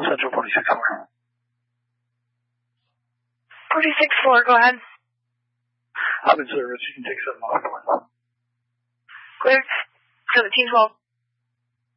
Central 46-4. 46-4, go ahead. I'm in service. You can take 7 off. Clear. 17-12.